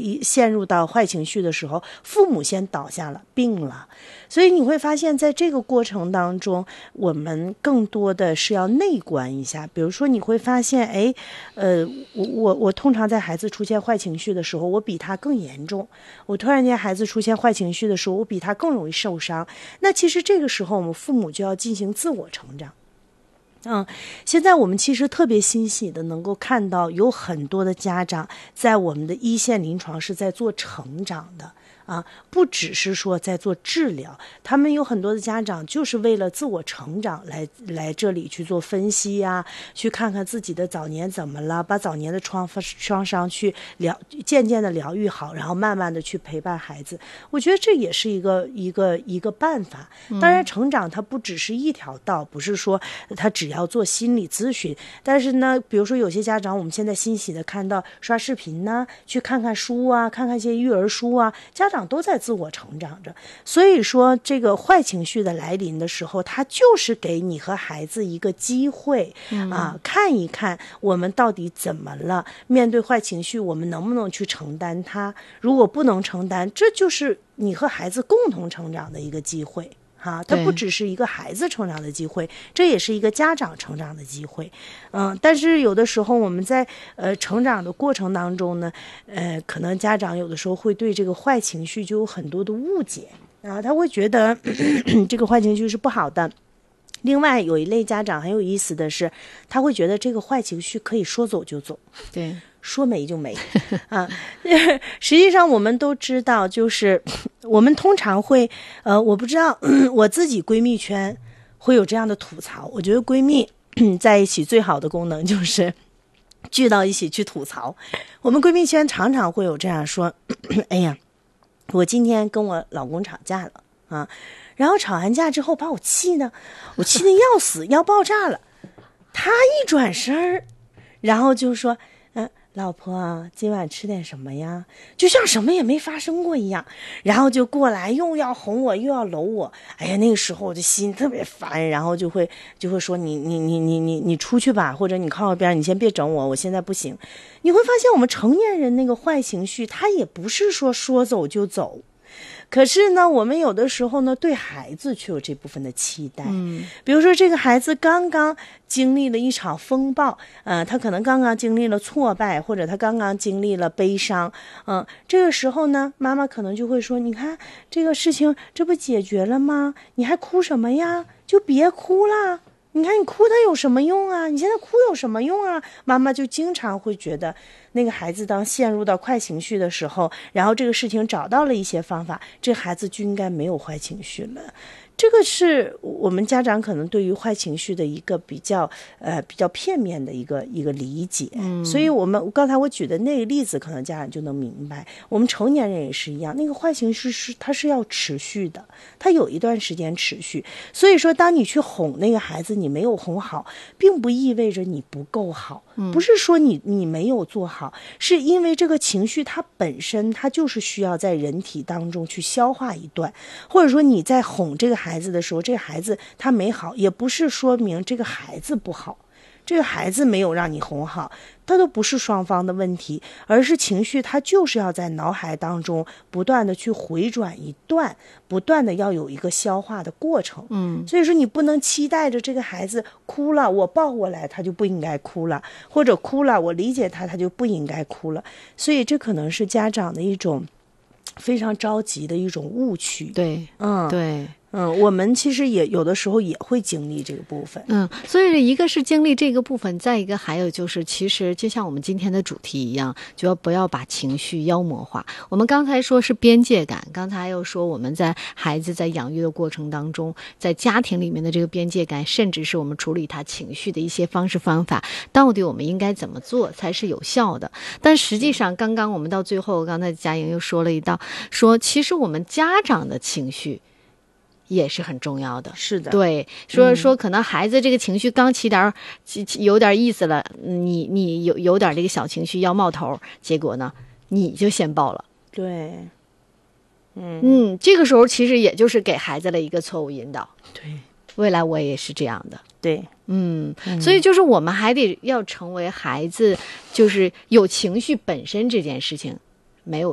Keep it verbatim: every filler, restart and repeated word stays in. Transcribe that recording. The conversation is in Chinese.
一陷入到坏情绪的时候，父母先倒下了，病了。所以你会发现在这个过程当中，我们更多的是要内观一下。比如说你会发现，哎，呃，我我我通常在孩子出现坏情绪的时候，我比他更严重。我突然间孩子出现坏情绪的时候，我比他更容易受伤。那其实这个时候我们父母就要进行自我成长。嗯，现在我们其实特别欣喜的能够看到有很多的家长在我们的一线临床是在做成长的。啊，不只是说在做治疗，他们有很多的家长就是为了自我成长来来这里去做分析呀、啊，去看看自己的早年怎么了，把早年的创创伤去疗，渐渐的疗愈好，然后慢慢的去陪伴孩子。我觉得这也是一个一个一个办法。当然，成长它不只是一条道，不是说他只要做心理咨询，但是呢，比如说有些家长，我们现在欣喜的看到刷视频呢，去看看书啊，看看一些育儿书啊，家长都在自我成长着。所以说这个坏情绪的来临的时候，它就是给你和孩子一个机会、嗯、啊，看一看我们到底怎么了，面对坏情绪我们能不能去承担它，如果不能承担，这就是你和孩子共同成长的一个机会啊，它不只是一个孩子成长的机会，这也是一个家长成长的机会。嗯，但是有的时候我们在呃成长的过程当中呢，呃，可能家长有的时候会对这个坏情绪就有很多的误解啊，他会觉得咳咳这个坏情绪是不好的。另外有一类家长很有意思的是，他会觉得这个坏情绪可以说走就走， 对， 说没就没啊。实际上我们都知道，就是我们通常会呃，我不知道我自己闺蜜圈会有这样的吐槽。我觉得闺蜜在一起最好的功能就是聚到一起去吐槽。我们闺蜜圈常常会有这样说，哎呀，我今天跟我老公吵架了啊，然后吵完架之后把我气呢，我气得要死要爆炸了。他一转身儿，然后就说嗯，老婆今晚吃点什么呀，就像什么也没发生过一样，然后就过来又要哄我又要搂我。哎呀，那个时候我的心特别烦，然后就会就会说你你你你你你出去吧，或者你靠一边，你先别整我，我现在不行。你会发现我们成年人那个坏情绪它也不是说说走就走，可是呢我们有的时候呢对孩子却有这部分的期待。嗯，比如说这个孩子刚刚经历了一场风暴，呃，他可能刚刚经历了挫败，或者他刚刚经历了悲伤，嗯、呃，这个时候呢妈妈可能就会说，你看这个事情这不解决了吗？你还哭什么呀？就别哭了，你看你哭它有什么用啊？你现在哭有什么用啊？妈妈就经常会觉得那个孩子当陷入到坏情绪的时候，然后这个事情找到了一些方法，这孩子就应该没有坏情绪了。这个是我们家长可能对于坏情绪的一个比较呃比较片面的一个一个理解。嗯，所以我们刚才我举的那个例子，可能家长就能明白，我们成年人也是一样，那个坏情绪是它是要持续的，它有一段时间持续。所以说，当你去哄那个孩子，你没有哄好，并不意味着你不够好，不是说你你没有做好，是因为这个情绪它本身它就是需要在人体当中去消化一段，或者说你在哄这个孩子的时候，这个孩子他没好，也不是说明这个孩子不好，这个孩子没有让你哄好，它都不是双方的问题，而是情绪它就是要在脑海当中不断的去回转一段，不断的要有一个消化的过程。嗯，所以说你不能期待着这个孩子哭了我抱过来他就不应该哭了，或者哭了我理解他他就不应该哭了。所以这可能是家长的一种非常着急的一种误区。 对， 嗯， 对。 嗯，我们其实也有的时候也会经历这个部分。 嗯，所以一个是经历这个部分，再一个还有就是，其实就像我们今天的主题一样，就要不要把情绪妖魔化。我们刚才说是边界感，刚才又说我们在孩子在养育的过程当中，在家庭里面的这个边界感，甚至是我们处理他情绪的一些方式方法，到底我们应该怎么做才是有效的？但实际上，刚刚我们到最后，刚才佳莹又说了一道，说其实我们家长的情绪也是很重要的。 是的， 对，说说可能孩子这个情绪刚起点有点意思了，你你有有点这个小情绪要冒头，结果呢你就先爆了。 对，嗯嗯，这个时候其实也就是给孩子的一个错误引导。 对， 未来我也是这样的。 对， 嗯，所以就是我们还得要成为孩子，就是有情绪本身这件事情没有